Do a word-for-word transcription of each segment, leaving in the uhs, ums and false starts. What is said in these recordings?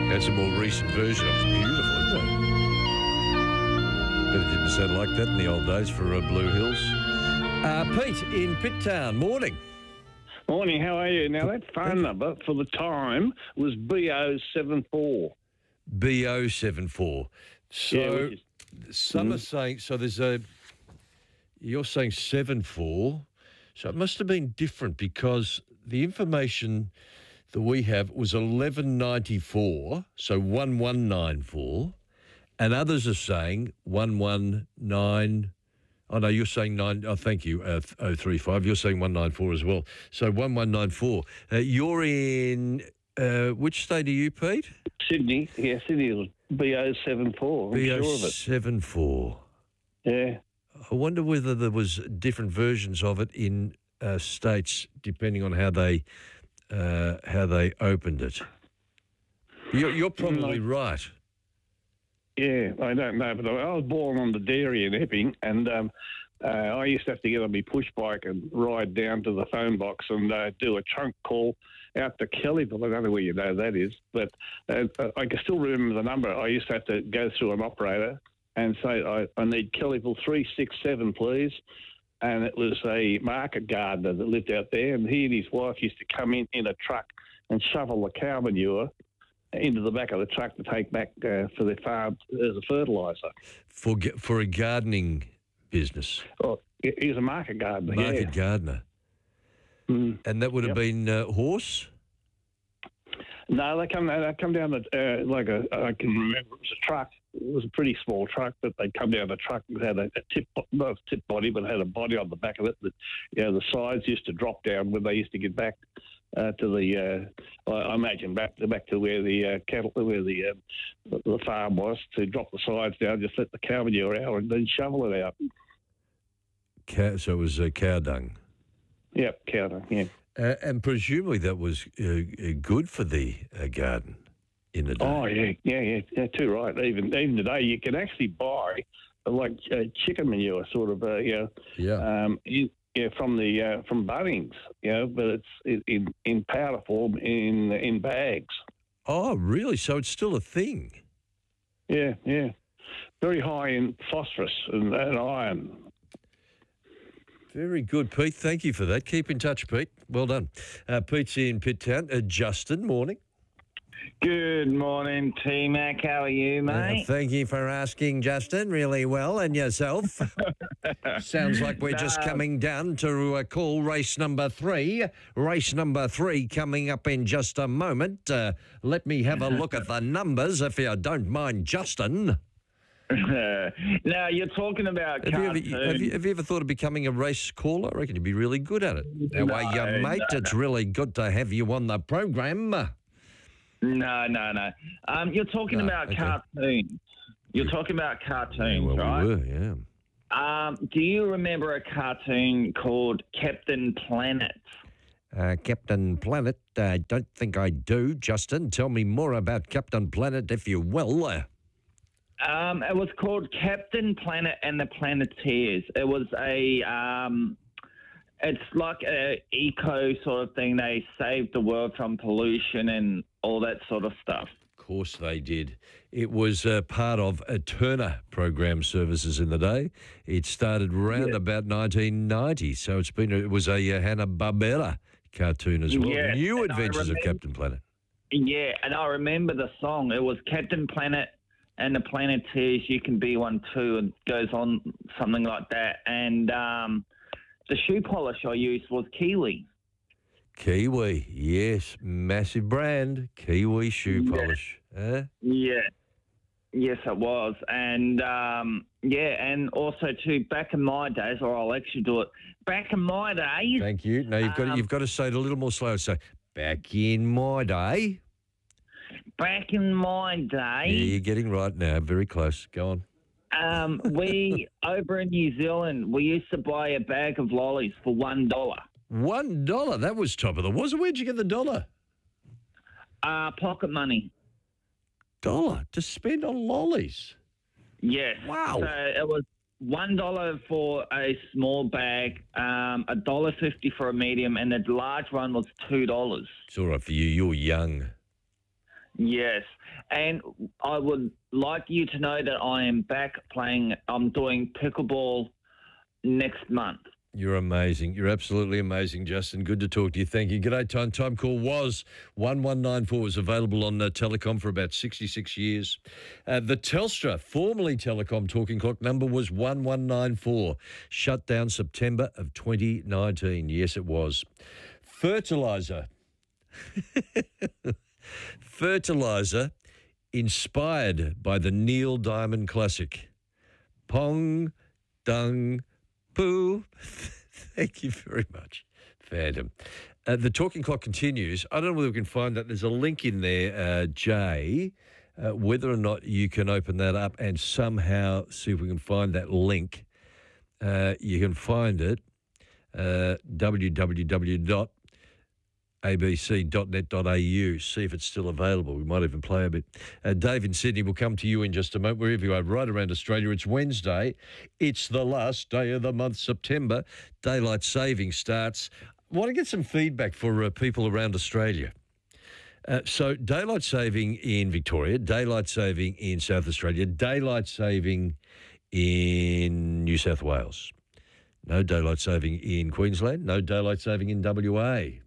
That's a more recent version of it. It's beautiful, isn't it? But it didn't sound like that in the old days for uh, Blue Hills. Uh, Pete in Pitt Town, morning. Morning, how are you? Now, that phone number for the time was B O seven four. B O seven four. So Yeah, which is- some Mhm. are saying, so there's a, you're saying seven four, so it must have been different because the information that we have was eleven ninety-four, so one one nine four, and others are saying one one nine. Oh, no, you're saying nine. Oh, thank you, uh, oh three five. You're saying one nine four as well. So one one nine four. Uh, you're in, uh, which state are you, Pete? Sydney. Yeah, Sydney was B O seven four. I'm B O sure of it. seven four. Yeah. I wonder whether there was different versions of it in uh, states depending on how they uh, how they opened it. You're, you're probably right. Yeah, I don't know, but I was born on the dairy in Epping, and um, uh, I used to have to get on my push bike and ride down to the phone box and uh, do a trunk call out to Kellyville. I don't know where you know that is, but uh, I can still remember the number. I used to have to go through an operator and say, I, I need Kellyville three six seven, please. And it was a market gardener that lived out there, and he and his wife used to come in in a truck and shovel the cow manure into the back of the truck to take back uh, for their farm as a fertiliser. For ga- for a gardening business, Oh, he he was a market gardener, market yeah. gardener. Mm. And that would have Yep. been uh, horse? No, they come they come down the uh, like a I can remember it was a truck. It was a pretty small truck, but they come down the truck and had a, a tip not a tip body, but had a body on the back of it. That you know the sides used to drop down when they used to get back uh, to the uh, I I imagine back to back to where the uh, cattle where the, uh, the the farm was to drop the sides down, just let the cow manure out and then shovel it out. Cow, so it was uh, cow dung. Yep, cow dung, yeah. Uh, and presumably that was uh, uh, good for the uh, garden in the day. Oh yeah, yeah, yeah, yeah. Too right. Even even today, you can actually buy uh, like uh, chicken manure, sort of, uh, you know, Yeah. um, in, yeah, from the uh, from Bunnings, you know, but it's in- in in powder form in in bags. Oh, really? So it's still a thing? Yeah, yeah. Very high in phosphorus and, and iron. Very good, Pete. Thank you for that. Keep in touch, Pete. Well done. Uh, Pete's in Pitt Town. Uh, Justin, morning. Good morning, T-Mac. How are you, Uh, mate? thank you for asking, Justin. Really well. And yourself? Sounds like we're just No. coming down to uh, call race number three. Race number three coming up in just a moment. Uh, let me have a look at the numbers, if you don't mind, Justin. Now, you're talking about Have you, cartoons. ever, have, you, have you ever thought of becoming a race caller? I reckon you'd be really good at it. That way, No, you mate, no, it's really good to have you on the program. No, no, no. Um, you're talking No, about okay. cartoons. You're talking about Yeah, cartoons, well, right? we were, yeah. Um, do you remember a cartoon called Captain Planet? Uh, Captain Planet, I don't think I do. Justin, tell me more about Captain Planet, if you will. Uh, Um, it was called Captain Planet and the Planeteers. It was a, um, it's like a eco sort of thing. They saved the world from pollution and all that sort of stuff. Of course they did. It was uh, part of a Turner program services in the day. It started around Yeah. about nineteen ninety, so it's been a, it was a uh, Hanna-Barbera cartoon as well. Yeah, New and I Adventures of remember- Captain Planet. Yeah, and I remember the song. It was Captain Planet and the Planeteers. You can be one too, and goes on something like that. And um, the shoe polish I used was Kiwi. Kiwi, yes, massive brand. Kiwi shoe Yeah. polish. Huh? Yeah. Yes, it was. And, um, yeah, and also, too, back in my days, or I'll actually do it, back in my days, Thank you. No, you've got to, Um, you've got to say it a little more slow. So, back in my day. back in my Yeah, day, you're getting right now. Very close. Go on. um, we, over in New Zealand, we used to buy a bag of lollies for one dollar. One dollar. That was top of the was. Where'd you get the dollar? Uh, pocket money. Dollar to spend on lollies. Yes. Wow. So it was one dollar for a small bag, um, a dollar fifty for a medium, and the large one was two dollars. It's all right for you. You're young. Yes, and I would like you to know that I am back playing. I'm doing pickleball next month. You're amazing. You're absolutely amazing, Justin. Good to talk to you. Thank you. G'day, time. Time call was one one nine four. Was available on uh, Telecom for about sixty-six years. Uh, the Telstra, formerly Telecom talking clock number was one one nine four. Shut down September of twenty nineteen. Yes, it was. Fertiliser. Fertiliser inspired by the Neil Diamond classic. Pong, dung, poo. Thank you very much, Phantom. Uh, the talking clock continues. I don't know whether we can find that. There's a link in there, uh, Jay, uh, whether or not you can open that up and somehow see if we can find that link. Uh, you can find it, uh, w w w dot a b c dot net dot a u. See if it's still available. We might even play a bit. Uh, Dave in Sydney will come to you in just a moment, wherever you are, right around Australia. It's Wednesday. It's the last day of the month, September. Daylight saving starts. I want to get some feedback for uh, people around Australia. Uh, so daylight saving in Victoria, daylight saving in South Australia, daylight saving in New South Wales. No daylight saving in Queensland, no daylight saving in W A.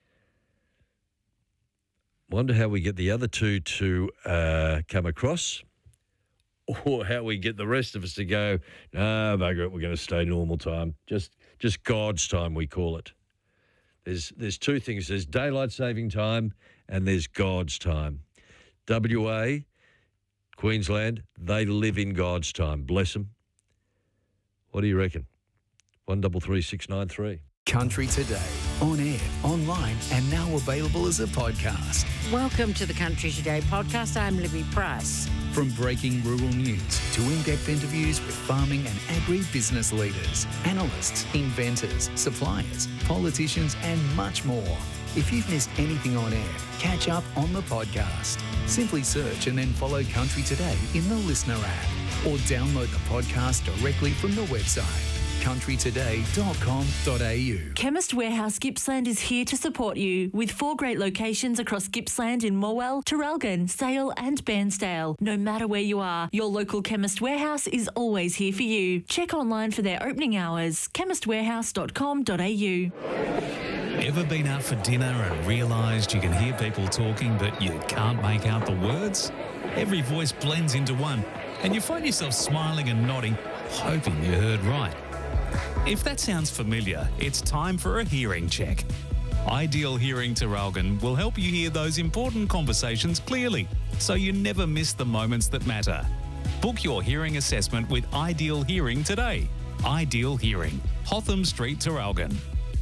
Wonder how we get the other two to uh, come across, or how we get the rest of us to go, no, bugger it, we're going to stay normal time. Just just God's time, we call it. There's there's two things. There's daylight saving time and there's God's time. W A, Queensland, they live in God's time. Bless them. What do you reckon? one double three six nine three. Country Today, on air, online, and now available as a podcast. Welcome to the Country Today podcast. I'm Libby Price. From breaking rural news to in-depth interviews with farming and agri-business leaders, analysts, inventors, suppliers, politicians, and much more. If you've missed anything on air, catch up on the podcast. Simply search and then follow Country Today in the Listener app or download the podcast directly from the website. country today dot com dot a u. Chemist Warehouse Gippsland is here to support you with four great locations across Gippsland in Morwell, Traralgon, Sale and Bairnsdale. No matter where you are, your local Chemist Warehouse is always here for you. Check online for their opening hours, chemist warehouse dot com dot a u. Ever been out for dinner and realised you can hear people talking but you can't make out the words? Every voice blends into one and you find yourself smiling and nodding, hoping you heard right. If that sounds familiar, it's time for a hearing check. Ideal Hearing Traralgon will help you hear those important conversations clearly, so you never miss the moments that matter. Book your hearing assessment with Ideal Hearing today. Ideal Hearing, Hotham Street, Traralgon.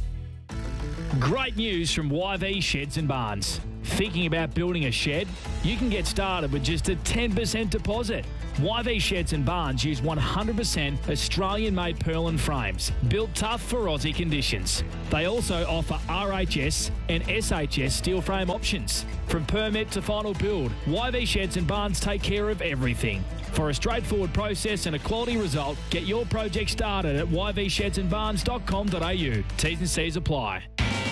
Great news from Y V Sheds and Barns. Thinking about building a shed? You can get started with just a ten percent deposit. Y V Sheds and Barns use one hundred percent Australian-made purlin frames, built tough for Aussie conditions. They also offer R H S and S H S steel frame options. From permit to final build, Y V Sheds and Barns take care of everything. For a straightforward process and a quality result, get your project started at y v sheds and barns dot com dot a u. T's and C's apply.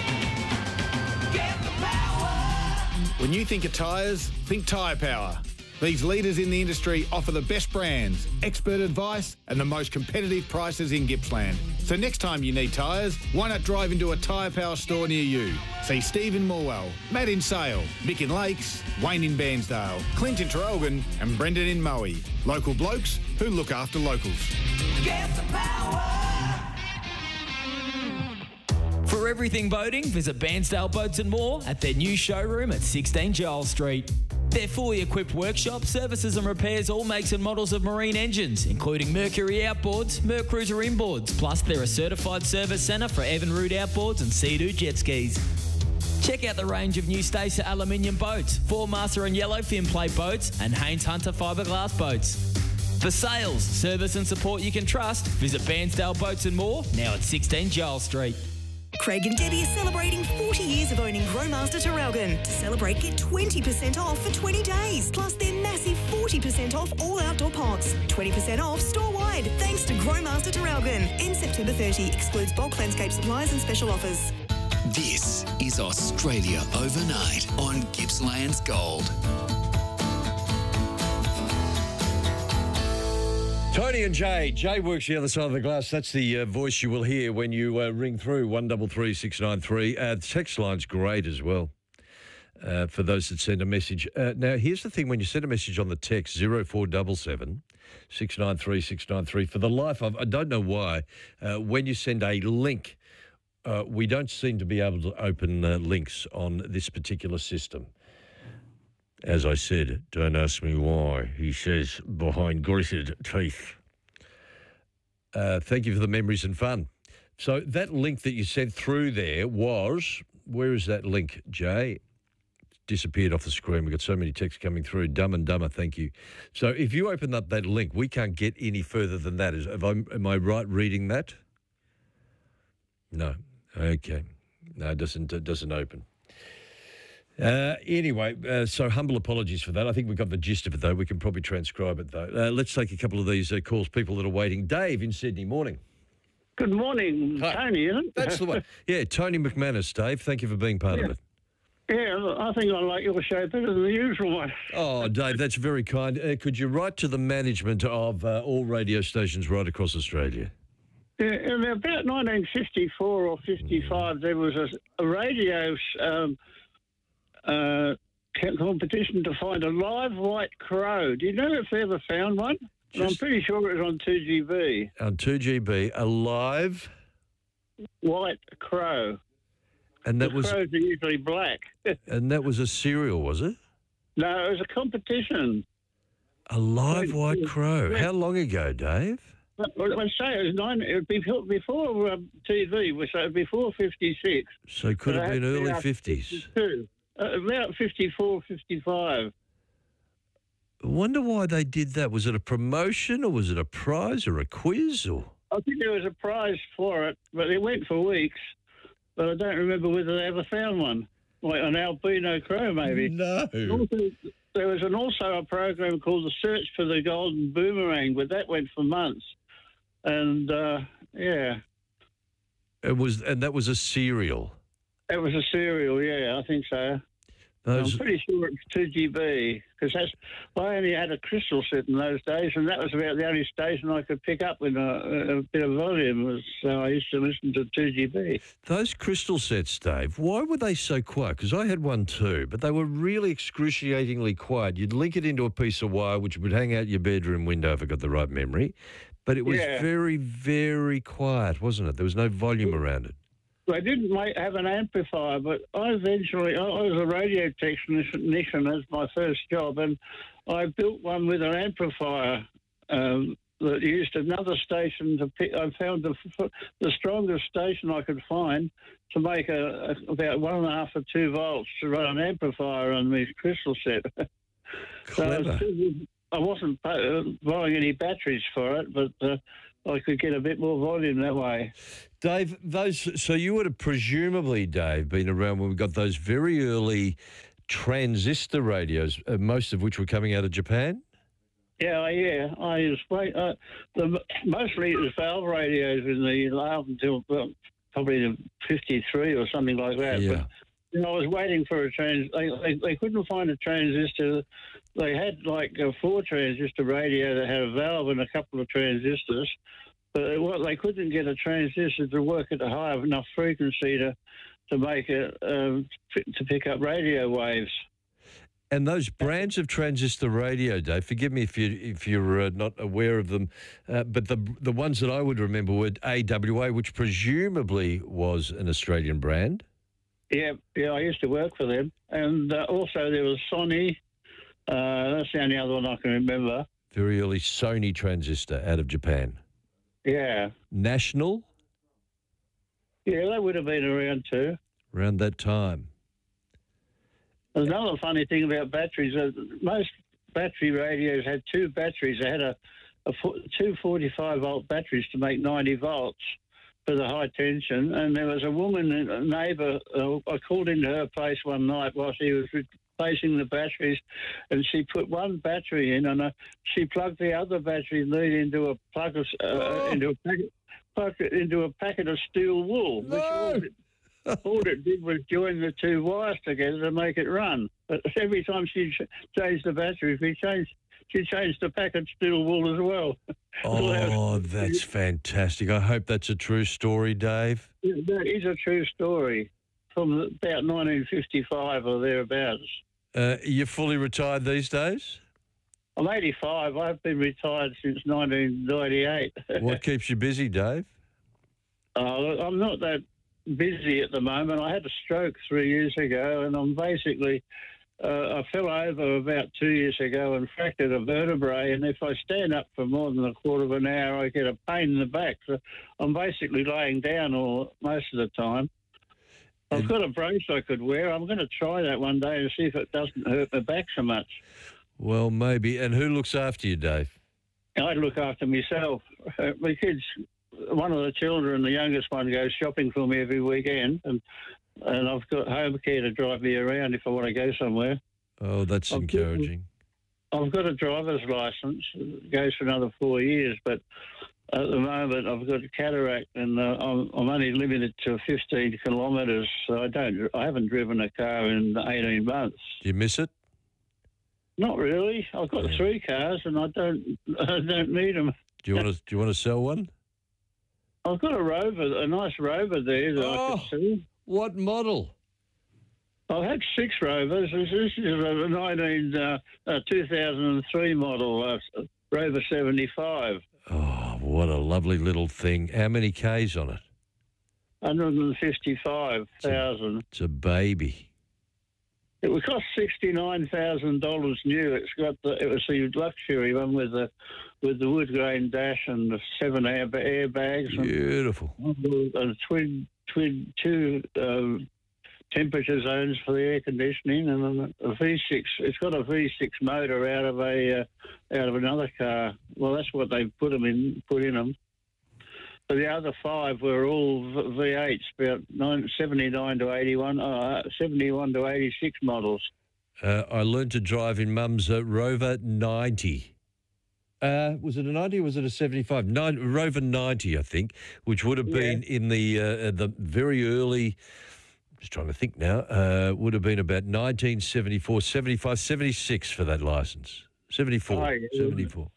When you think of tyres, think Tyre Power. These leaders in the industry offer the best brands, expert advice and the most competitive prices in Gippsland. So next time you need tyres, why not drive into a Tyre Power store near you? See Steve in Morwell, Matt in Sale, Mick in Lakes, Wayne in Bairnsdale, Clint in Traralgon and Brendan in Moe. Local blokes who look after locals. Get the power! For everything boating, visit Bairnsdale Boats and More at their new showroom at sixteen Giles Street. Their fully equipped workshop services and repairs all makes and models of marine engines, including Mercury outboards, Mercruiser inboards, plus they're a certified service centre for Evinrude outboards and Sea-Doo jet skis. Check out the range of new Stacer aluminium boats, Four Master and Yellowfin plate boats, and Haynes Hunter fiberglass boats. For sales, service and support you can trust, visit Bairnsdale Boats and More, now at sixteen Giles Street. Craig and Debbie are celebrating forty years of owning Growmaster Traralgon. To celebrate, get twenty percent off for twenty days. Plus their massive forty percent off all outdoor pots. twenty percent off store-wide, thanks to Growmaster Traralgon. End September thirtieth, excludes bulk landscape supplies and special offers. This is Australia Overnight on Gippsland's Gold. Tony and Jay. Jay works the other side of the glass. That's the uh, voice you will hear when you uh, ring through one three three six nine three. Uh, the text line's great as well uh, for those that send a message. Uh, now, here's the thing. When you send a message on the text, zero four seven seven, six nine three, six nine three, for the life of, I don't know why, uh, when you send a link, uh, we don't seem to be able to open uh, links on this particular system. As I said, don't ask me why, he says, behind gritted teeth. Uh, thank you for the memories and fun. So that link that you sent through there was, where is that link, Jay? It's disappeared off the screen. We've got so many texts coming through. Dumb and Dumber, thank you. So if you open up that link, we can't get any further than that. Is, have I, am I right reading that? No. Okay. No, it doesn't, it doesn't open. Uh, anyway, uh, so humble apologies for that. I think we've got the gist of it, though. We can probably transcribe it, though. Uh, let's take a couple of these uh, calls, people that are waiting. Dave in Sydney, morning. Good morning, Hi. Tony, isn't it? That's the one. Yeah, Tony McManus, Dave. Thank you for being part yeah. of it. Yeah, I think I like your show better than the usual one. Oh, Dave, that's very kind. Uh, could you write to the management of uh, all radio stations right across Australia? Yeah, in about nineteen fifty-four or fifty-five, mm. there was a, a radio... Um, Uh, competition to find a live white crow. Do you know if they ever found one? I'm pretty sure it was on two G B. On two G B, a live white crow. And that the was crows are usually black. And that was a serial, was it? No, it was a competition. A live white crow. How long ago, Dave? Well, I say it was nine. It would be before, before um, T V, so before fifty-six. So it could have been early fifties. Uh, about fifty-four, fifty-five. I wonder why they did that. Was it a promotion or was it a prize or a quiz? Or I think there was a prize for it, but it went for weeks. But I don't remember whether they ever found one. Like an albino crow, maybe. No. Also, there was an, also a program called The Search for the Golden Boomerang, but that went for months. And, uh, yeah. It was, and that was a serial. It was a serial, yeah, I think so. Those... I'm pretty sure it's two G B, because that's I only had a crystal set in those days, and that was about the only station I could pick up with a, a bit of volume. Was, so I used to listen to two G B. Those crystal sets, Dave, why were they so quiet? Because I had one too, but they were really excruciatingly quiet. You'd link it into a piece of wire, which would hang out your bedroom window if I got the right memory, but it was yeah. very, very quiet, wasn't it? There was no volume around it. They didn't make, have an amplifier, but I eventually, I was a radio technician as my first job, and I built one with an amplifier um, that used another station to pick. I found the, the strongest station I could find to make a, a, about one and a half or two volts to run an amplifier on my crystal set. Clever. So I wasn't buying any batteries for it, but uh, I could get a bit more volume that way. Dave, those so you would have presumably, Dave, been around when we got those very early transistor radios, uh, most of which were coming out of Japan? Yeah, yeah. I was wait, uh, the, mostly it was valve radios in the up until well, probably the fifty-three or something like that. Yeah. But, you know, I was waiting for a trans. They, they, they couldn't find a transistor. They had like a four transistor radio that had a valve and a couple of transistors. But what they couldn't get a transistor to work at a high enough frequency to to make it um, to pick up radio waves. And those brands of transistor radio, Dave, forgive me if you if you're uh, not aware of them, uh, but the the ones that I would remember were A W A, which presumably was an Australian brand. Yeah, yeah, I used to work for them, and uh, also there was Sony. Uh, that's the only other one I can remember. Very early Sony transistor out of Japan. Yeah. National? Yeah, they would have been around too. Around that time. There's another funny thing about batteries. Uh, most battery radios had two batteries. They had a, a two forty-five volt batteries to make ninety volts for the high tension. And there was a woman, a neighbour, uh, I called into her place one night while she was replacing the batteries, and she put one battery in, and uh, she plugged the other battery lead into a plug of, uh, oh. into a packet, plugged it into a packet of steel wool. No. Which all it did was join the two wires together to make it run. But every time she ch- changed the battery, if we changed, she changed the packet steel wool as well. Oh, that's fantastic. I hope that's a true story, Dave. That is a true story from about nineteen fifty-five or thereabouts. Uh, you're fully retired these days? I'm eighty-five. I've been retired since nineteen ninety-eight. What keeps you busy, Dave? Uh, I'm not that busy at the moment. I had a stroke three years ago, and I'm basically... Uh, I fell over about two years ago and fractured a vertebrae, and if I stand up for more than a quarter of an hour, I get a pain in the back. So I'm basically laying down all most of the time. I've got a brace I could wear. I'm going to try that one day and see if it doesn't hurt my back so much. Well, maybe. And who looks after you, Dave? I look after myself. Uh, my kids, one of the children, the youngest one, goes shopping for me every weekend, and and I've got home care to drive me around if I want to go somewhere. Oh, that's I've encouraging. Got, I've got a driver's licence. It goes for another four years, but at the moment I've got a cataract, and uh, I'm, I'm only limited to fifteen kilometres. So I don't. I haven't driven a car in eighteen months. Do you miss it? Not really. I've got yeah. three cars, and I don't. I don't need them. Do you want to? Do you want to sell one? I've got a Rover, a nice Rover there that oh, I could sell. What model? I've had six Rovers. This, this is a nineteen, uh, uh, two thousand three model uh, Rover seventy-five. Oh, what a lovely little thing. How many Ks on it? one hundred fifty-five thousand. It's a baby. It would cost sixty-nine thousand dollars new. It's got the, it was the luxury one with the with the wood grain dash and the seven air airbags. Beautiful. And, and twin twin two uh, temperature zones for the air conditioning, and a V six. It's got a V six motor out of a uh, out of another car. Well, that's what they put them in. Put in them. But the other five were all V eights, about seventy-nine to eighty-one, uh, seventy-one to eighty-six models. Uh, I learned to drive in Mum's uh, Rover ninety. Uh, was it a ninety or was it a seventy-five? Nine, Rover ninety, I think, which would have been yeah. in the uh, the very early, just trying to think now, uh, would have been about nineteen seventy-four, seventy-five, seventy-six for that licence. seventy-four, oh, yeah. seventy-four.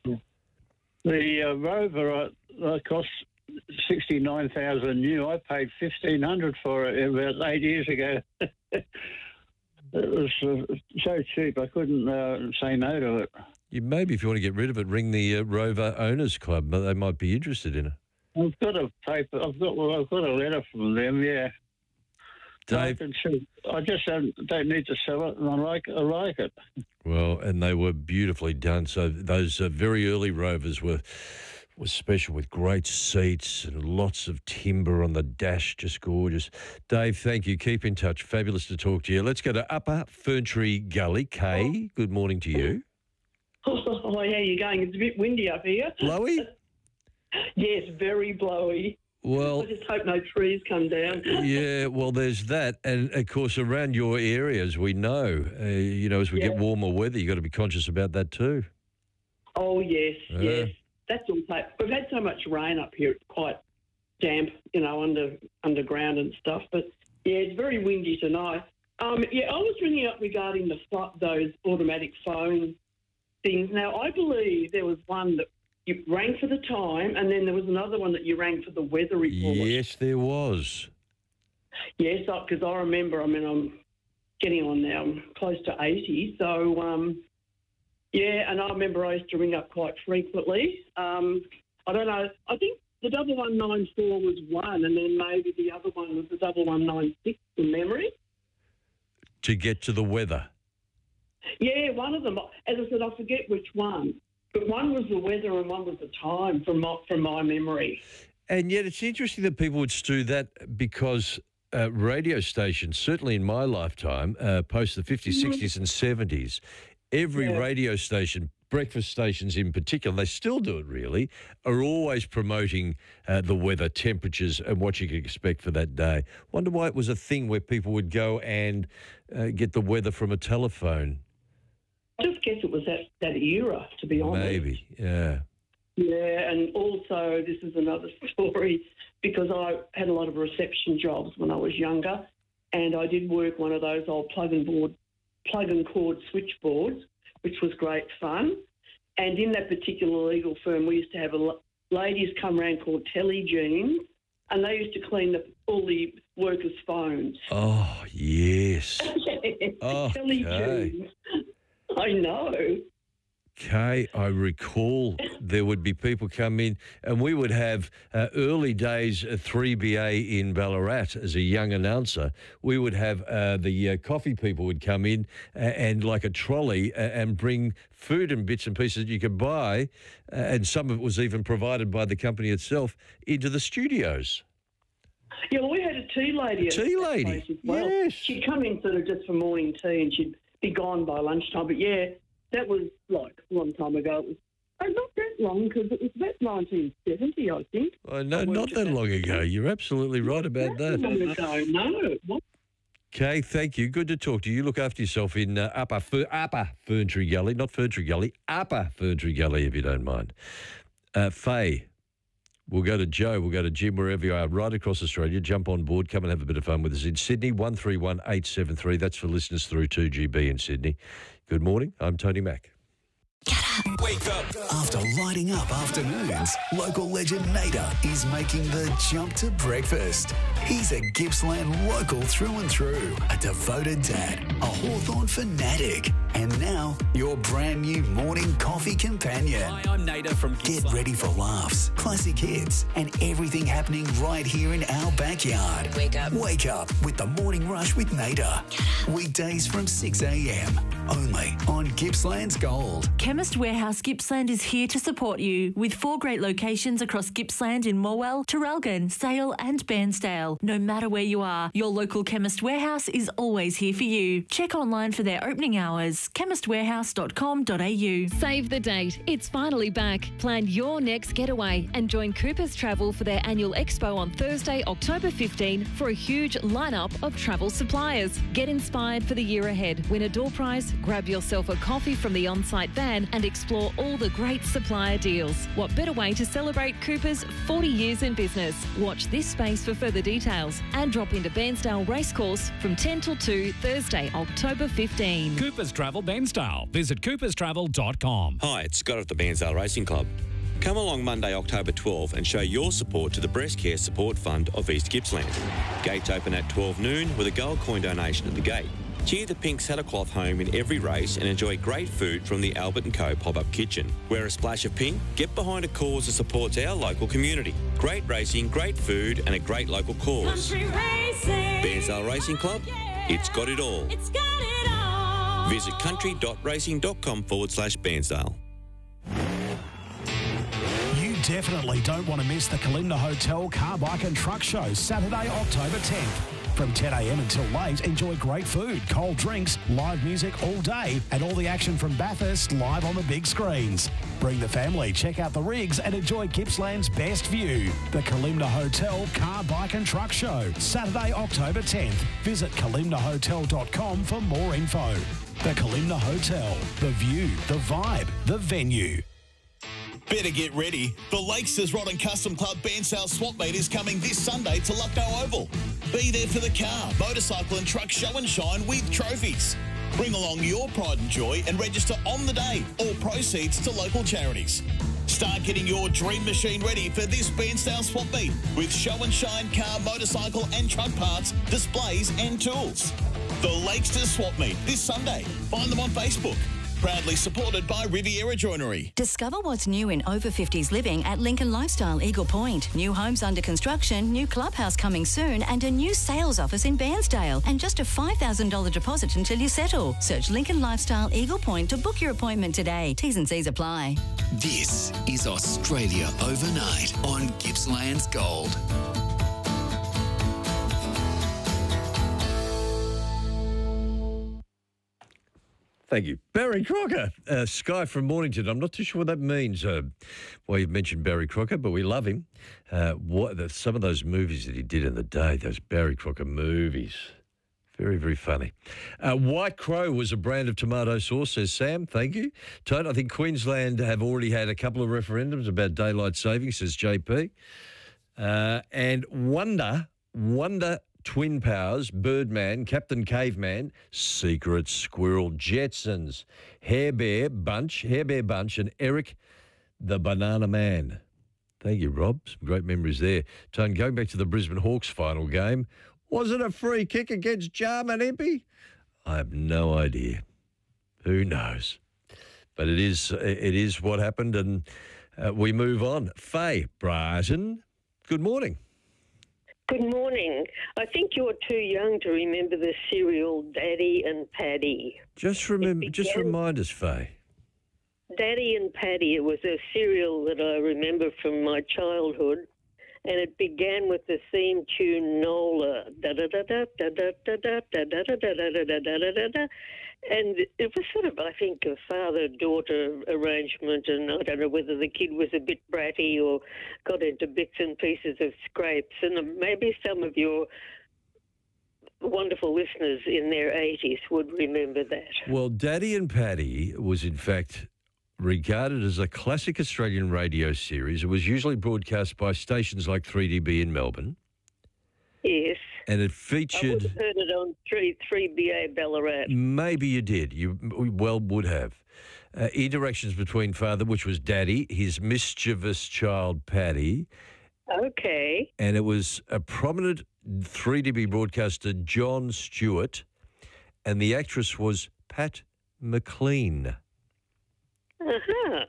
The uh, Rover uh, cost sixty-nine thousand new. I paid fifteen hundred for it about eight years ago. It was uh, so cheap, I couldn't uh, say no to it. You maybe, if you want to get rid of it, ring the uh, Rover Owners Club. They might be interested in it. I've got a paper. I've got. Well, I've got a letter from them. Yeah. Dave, I, I just don't, don't need to sell it, and I like. I like it. Well, and they were beautifully done. So those uh, very early Rovers were. was special with great seats and lots of timber on the dash, just gorgeous. Dave, thank you. Keep in touch. Fabulous to talk to you. Let's go to Upper Ferntree Gully. Kay, good morning to you. Oh, how are you going? It's a bit windy up here. Blowy? Yes, very blowy. Well, I just hope no trees come down. Yeah, well, there's that. And, of course, around your areas, we know, uh, you know, as we yeah. get warmer weather, you've got to be conscious about that too. Oh, yes, uh, yes. That's all. We've had so much rain up here; it's quite damp, you know, under underground and stuff. But yeah, it's very windy tonight. Um, yeah, I was ringing up regarding the those automatic phone things. Now, I believe there was one that you rang for the time, and then there was another one that you rang for the weather report. Yes, there was. Yes, because I remember. I mean, I'm getting on now. I'm close to eighty, so. Um, Yeah, and I remember I used to ring up quite frequently. Um, I don't know. I think the double one nine four was one, and then maybe the other one was the double one nine six from memory. To get to the weather. Yeah, one of them. As I said, I forget which one, but one was the weather and one was the time from my, from my memory. And yet, it's interesting that people would do that because. Uh, radio stations, certainly in my lifetime, uh, post the fifties, mm-hmm. sixties and seventies, every yeah. radio station, breakfast stations in particular, they still do it really, are always promoting uh, the weather, temperatures and what you can expect for that day. Wonder why it was a thing where people would go and uh, get the weather from a telephone. I just guess it was that, that era, to be honest. Maybe, yeah. Yeah, and also this is another story because I had a lot of reception jobs when I was younger. and I did work one of those old plug and board, plug and cord switchboards, which was great fun. And in that particular legal firm, we used to have a l- ladies come around called Telly Jeans, and they used to clean the, all the workers' phones. Oh, yes. Oh, Telly okay. Jeans. I know. Kay, I recall there would be people come in, and we would have uh, early days uh, three B A in Ballarat as a young announcer. We would have uh, the uh, coffee people would come in uh, and like a trolley uh, and bring food and bits and pieces that you could buy, uh, and some of it was even provided by the company itself, into the studios. Yeah, well, we had a tea lady. A tea lady, place as well. Yes. She'd come in sort of just for morning tea, and she'd be gone by lunchtime. But yeah, that was like a long time ago. It was oh, not that long, because it was about nineteen seventy, I think. Oh, no, not that long ago. You're absolutely right about that. Long ago, no. What? Kay, thank you. Good to talk to you. Look after yourself in uh, Upper, Fer- Upper Ferntree Gully, not Ferntree Gully, Upper Ferntree Gully, if you don't mind. Uh, Faye, we'll go to Joe, we'll go to Jim, wherever you are, right across Australia. Jump on board, come and have a bit of fun with us in Sydney, one three one eight seven three. That's for listeners through two G B in Sydney. Good morning, I'm Tony Mack. Wake up. After lighting up afternoons, local legend Nader is making the jump to breakfast. He's a Gippsland local through and through, a devoted dad, a Hawthorn fanatic, and now your brand new morning coffee companion. Hi, I'm Nader from Get ready for laughs, classic hits, and everything happening right here in our backyard. Wake up. Wake up with the Morning Rush with Nader. Weekdays from six a.m. only on Gippsland's Gold. Chemist Warehouse Gippsland is here to support you with four great locations across Gippsland in Morwell, Traralgon, Sale and Bairnsdale. No matter where you are, your local Chemist Warehouse is always here for you. Check online for their opening hours, chemist warehouse dot com dot a u. Save the date. It's finally back. Plan your next getaway and join Coopers Travel for their annual expo on Thursday, October fifteenth for a huge lineup of travel suppliers. Get inspired for the year ahead. Win a door prize, grab yourself a coffee from the on-site van and explore all the great supplier deals. What better way to celebrate Coopers' forty years in business? Watch this space for further details and drop into Bairnsdale Racecourse from ten till two, Thursday, October fifteenth. Coopers Travel Bairnsdale. Visit coopers travel dot com. Hi, it's Scott at the Bairnsdale Racing Club. Come along Monday, October twelfth and show your support to the Breast Care Support Fund of East Gippsland. Gates open at twelve noon with a gold coin donation at the gate. Cheer the pink saddlecloth home in every race and enjoy great food from the Albert and Co pop-up kitchen. Wear a splash of pink, get behind a cause that supports our local community. Great racing, great food and a great local cause. Bairnsdale Racing Club, it's got it all. It's got it all. Visit country dot racing dot com forward slash Bairnsdale. You definitely don't want to miss the Kalimna Hotel Car, Bike and Truck Show, Saturday, October tenth. From ten a.m. until late, enjoy great food, cold drinks, live music all day, and all the action from Bathurst live on the big screens. Bring the family, check out the rigs, and enjoy Gippsland's best view. The Kalimna Hotel Car, Bike and Truck Show, Saturday, October tenth. Visit kalimna hotel dot com for more info. The Kalimna Hotel, the view, the vibe, the venue. Better get ready. The Lakesters Rod and Custom Club Bairnsdale Swap Meet is coming this Sunday to Lucknow Oval. Be there for the car, motorcycle and truck show and shine with trophies. Bring along your pride and joy and register on the day. All proceeds to local charities. Start getting your dream machine ready for this Bairnsdale Swap Meet with show and shine car, motorcycle and truck parts, displays and tools. The Lakesters Swap Meet this Sunday. Find them on Facebook. Proudly supported by Riviera Joinery. Discover what's new in over fifties living at Lincoln Lifestyle Eagle Point. New homes under construction, new clubhouse coming soon, and a new sales office in Bairnsdale. And just a five thousand dollars deposit until you settle. Search Lincoln Lifestyle Eagle Point to book your appointment today. T's and C's apply. This is Australia Overnight on Gippsland's Gold. Thank you. Barry Crocker, uh, Sky from Mornington. I'm not too sure what that means. Uh, well, you've mentioned Barry Crocker, but we love him. Uh, what the, some of those movies that he did in the day, those Barry Crocker movies, very, very funny. Uh, White Crow was a brand of tomato sauce, says Sam. Thank you. Toad, I think Queensland have already had a couple of referendums about daylight saving, says J P. Uh, and Wonder, Wonder Twin Powers, Birdman, Captain Caveman, Secret Squirrel, Jetsons, Hair Bear Bunch, Hair Bear Bunch, and Eric the Banana Man. Thank you, Rob. Some great memories there. Tone, going back to the Brisbane Hawks final game, was it a free kick against Jarman Impey? I have no idea. Who knows? But it is it is what happened, and uh, we move on. Faye Brighton, good morning. Good morning. I think you're too young to remember the serial Daddy and Paddy. Just remember, just remind us, Faye. Daddy and Paddy, it was a serial that I remember from my childhood, and it began with the theme tune Nola, da da da da da da da da da da da da da da da da da. And it was sort of, I think, a father-daughter arrangement, and I don't know whether the kid was a bit bratty or got into bits and pieces of scrapes. And maybe some of your wonderful listeners in their eighties would remember that. Well, Daddy and Paddy was, in fact, regarded as a classic Australian radio series. It was usually broadcast by stations like three D B in Melbourne. Yes. And it I featured... would have heard it on three, 3BA Ballarat. Maybe you did. You well would have. Uh, interactions between father, which was Daddy, his mischievous child, Paddy. Okay. And it was a prominent three D B broadcaster, John Stewart, and the actress was Pat McLean. Uh-huh.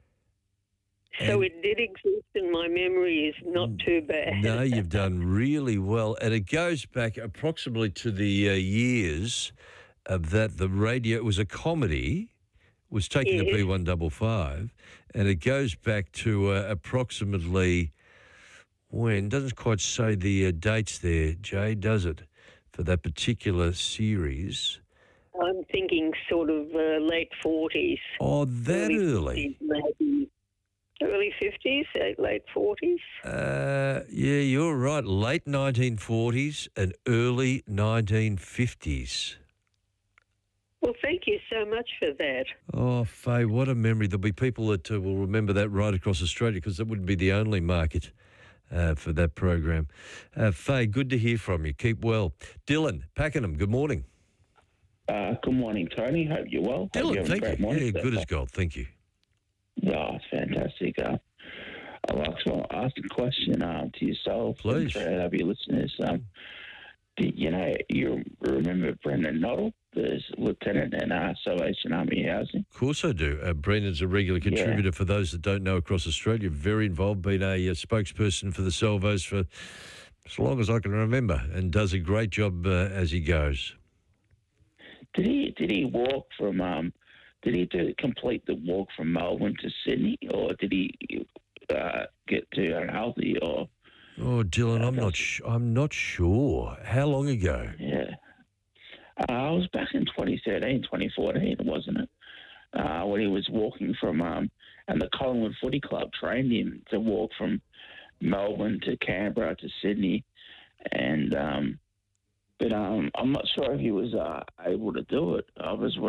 So And- it did exist, and my memory is not too bad. No, you've done really well. And it goes back approximately to the uh, years of that the radio, it was a comedy, was taken to Yes. B one fifty-five, and it goes back to uh, approximately when, doesn't quite say the uh, dates there, Jay, does it, for that particular series? I'm thinking sort of uh, late forties. Oh, that early? fifties, maybe. Early fifties, late forties. Uh, yeah, you're right. Late nineteen forties and early nineteen fifties. Well, thank you so much for that. Oh, Faye, what a memory. There'll be people that uh, will remember that right across Australia, because that wouldn't be the only market uh, for that program. Uh, Faye, good to hear from you. Keep well. Dylan Pakenham, good morning. Uh, good morning, Tony. Hope you're well. Hope you're Dylan, having a thank great you. morning Yeah, so good far. as gold. Thank you. Yeah, it's fantastic. Uh, I'd like to ask a question um, to yourself. Please. And to our your listeners. Um, do, you know, you remember Brendan Noddle, the lieutenant in uh, Salvation Army Housing? Of course I do. Uh, Brendan's a regular contributor for those that don't know across Australia. Very involved, been a uh, spokesperson for the Salvos for as long as I can remember, and does a great job uh, as he goes. Did he did he walk from um, did he do, complete the walk from Melbourne to Sydney, or did he uh, get to unhealthy? Or Oh, Dylan, I'm not. Sh- I'm not sure. How long ago? yeah, uh, I was back in twenty thirteen, twenty fourteen, wasn't it? Uh, when he was walking from um, and the Collingwood Footy Club trained him to walk from Melbourne to Canberra to Sydney, and um, but um, I'm not sure if he was uh, able to do it. I was